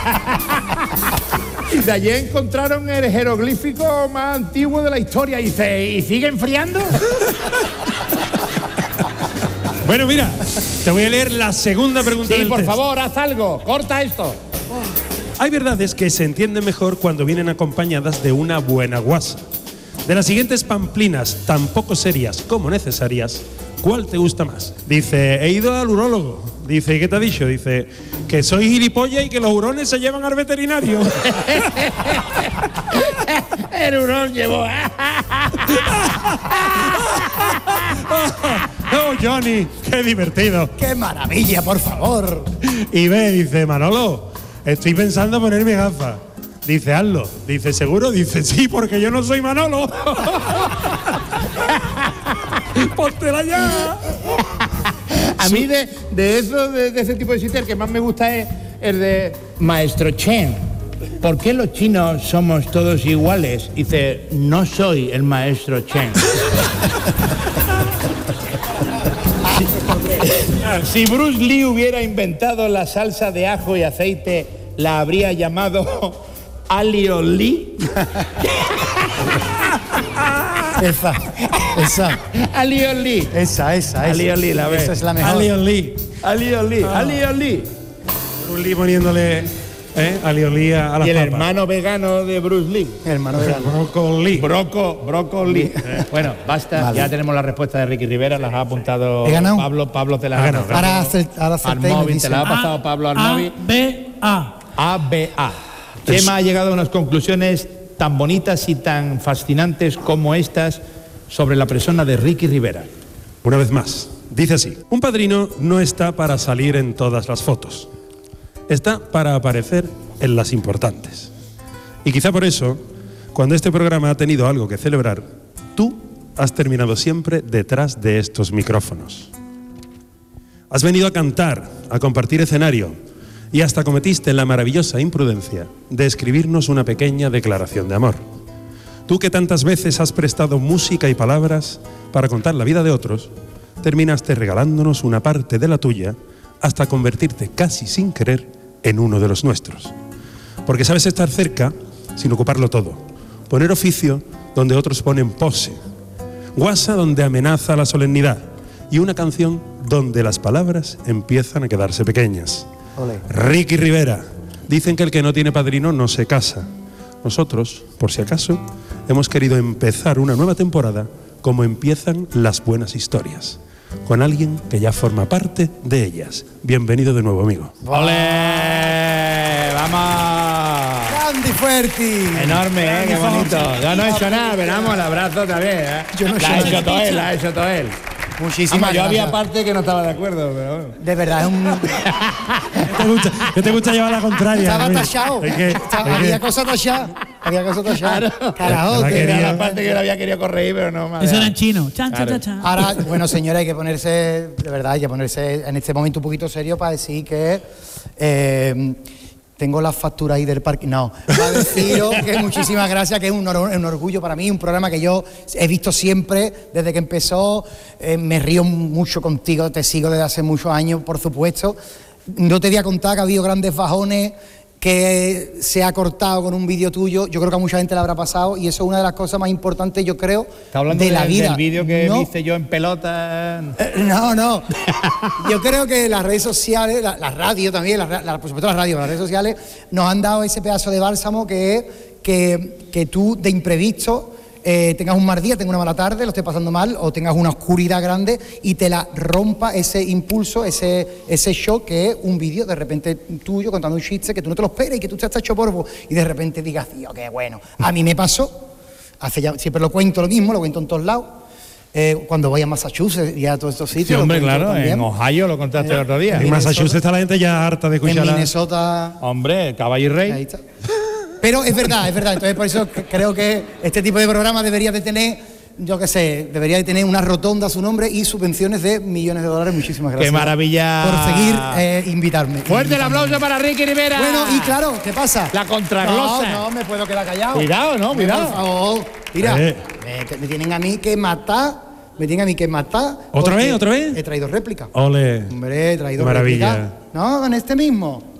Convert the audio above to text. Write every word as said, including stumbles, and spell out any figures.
Y de allí encontraron el jeroglífico más antiguo de la historia. Y dice, ¿y sigue enfriando? Bueno, mira, te voy a leer la segunda pregunta Sí, del por test. favor, haz algo. Corta esto. Hay verdades que se entienden mejor cuando vienen acompañadas de una buena guasa. De las siguientes pamplinas, tan poco serias como necesarias, ¿cuál te gusta más? Dice, he ido al urólogo. Dice, ¿y qué te ha dicho? Dice, que soy gilipollas y que los hurones se llevan al veterinario. El hurón llevó. ¡Oh, Johnny! ¡Qué divertido! ¡Qué maravilla, por favor! Y ve, dice, Manolo, estoy pensando ponerme gafas. Dice, hazlo. Dice, ¿seguro? Dice, sí, porque yo no soy Manolo. ¡Póntela ya! A mí de, de eso, de, de ese tipo de sitio, el que más me gusta es el de Maestro Chen. ¿Por qué los chinos somos todos iguales? Dice, no soy el Maestro Chen. Si, si Bruce Lee hubiera inventado la salsa de ajo y aceite, la habría llamado Alio Lee. Esa, esa. Alio Lee. Esa, esa, esa. Alio Lee, la ves. Esa es la mejor. Alio Lee. Alio Lee, Ah. Alio Lee. Bruce Lee poniéndole ¿eh? Alio Lee a, a las Y el papas. hermano vegano de Bruce Lee. Hermano de Brócoli. Broco, brócoli. Bueno, basta. Vale. Ya tenemos la respuesta de Ricky Rivera, las ha apuntado He ganado. Pablo. Pablo te la Ha ha ganado. pasado Ahora acert- ahora al acerté y me móvil, te dicen, la ha pasado Pablo al móvil. B, A. A, B, A. Chema ha llegado a unas conclusiones tan bonitas y tan fascinantes como estas sobre la persona de Ricky Rivera. Una vez más, dice así. Un padrino no está para salir en todas las fotos. Está para aparecer en las importantes. Y quizá por eso, cuando este programa ha tenido algo que celebrar, tú has terminado siempre detrás de estos micrófonos. Has venido a cantar, a compartir escenario y hasta cometiste la maravillosa imprudencia de escribirnos una pequeña declaración de amor. Tú que tantas veces has prestado música y palabras para contar la vida de otros, terminaste regalándonos una parte de la tuya hasta convertirte casi sin querer en uno de los nuestros. Porque sabes estar cerca sin ocuparlo todo, poner oficio donde otros ponen pose, guasa donde amenaza la solemnidad y una canción donde las palabras empiezan a quedarse pequeñas. Ole. Ricky Rivera, dicen que el que no tiene padrino no se casa. Nosotros, por si acaso, hemos querido empezar una nueva temporada como empiezan las buenas historias, con alguien que ya forma parte de ellas. Bienvenido de nuevo, amigo. ¡Ole! ¡Vamos! Grande y fuerte. Enorme, ¿eh? Qué bonito. Yo no he hecho nada, pero vamos, el abrazo también, ¿eh? Yo no he la ha hecho hecho nada. todo él, la ha hecho todo él. Muchísimas Vamos, yo había gracias. parte que no estaba de acuerdo, pero bueno. De verdad, es un... ¿Qué te gusta, qué te gusta llevar la contraria? Estaba Mira, tachado. es que- Estaba- es que- Había cosas tachadas. Había cosas tachadas. Claro. Carajote. Era Era la parte que yo le había querido corregir, pero no más. Eso era en chino. Chan, chan, chan, chan. Ahora, bueno, señora, hay que ponerse, de verdad, hay que ponerse en este momento un poquito serio para decir que eh, tengo la factura ahí del parque. No, para deciros que muchísimas gracias, que es un, or- un orgullo para mí, un programa que yo he visto siempre desde que empezó. Eh, me río mucho contigo, te sigo desde hace muchos años, por supuesto. No te voy a contar que ha habido grandes bajones, que se ha cortado con un vídeo tuyo. Yo creo que a mucha gente le habrá pasado y eso es una de las cosas más importantes, yo creo, ¿Está hablando de la del- vida. del vídeo que No. hice yo en pelota? Eh, No, no. Yo creo que las redes sociales, la, la radio también, la, ra- la- por supuesto la radio, las redes sociales, nos han dado ese pedazo de bálsamo que es que, que tú de imprevisto eh, tengas un mal día, tengas una mala tarde, lo estés pasando mal, o tengas una oscuridad grande y te la rompa ese impulso, ese, ese shock que es un vídeo de repente tuyo contando un chiste que tú no te lo esperas y que tú te has hecho polvo y de repente digas, tío, qué bueno. A mí me pasó, hace ya, siempre lo cuento lo mismo, lo cuento en todos lados. Eh, cuando voy a Massachusetts y a todos estos sitios. Sí, lo hombre, cuento claro, también. en Ohio lo contaste el otro día. En Massachusetts está la gente ya harta de En escuchar la- Minnesota. Hombre, caballo y rey. Ahí está. Pero es verdad, es verdad. Entonces, por eso c- creo que este tipo de programa debería de tener, yo qué sé, debería de tener una rotonda a su nombre y subvenciones de millones de dólares. Muchísimas gracias. ¡Qué maravilla! Por seguir eh, invitarme. Fuerte el aplauso para Ricky Rivera. Bueno, y claro, ¿qué pasa? La contraglosa. No, no, me puedo quedar callado. Cuidado, no, cuidado. Por favor. Mira, Eh. me, me tienen a mí que matar. Me tienen a mí que matar. ¿Otra porque vez, otra vez? He traído réplica. Ole. Hombre, he traído Qué maravilla. réplica. No, en este mismo.